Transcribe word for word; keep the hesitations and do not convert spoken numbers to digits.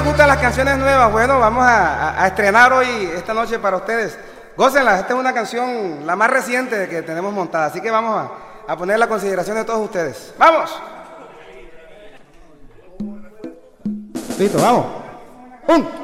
les gustan las canciones nuevas, bueno, vamos a, a, a estrenar hoy, esta noche para ustedes. Gócenla, esta es una canción, la más reciente que tenemos montada, así que vamos a, a poner la consideración de todos ustedes. ¡Vamos! Listo, vamos. Un.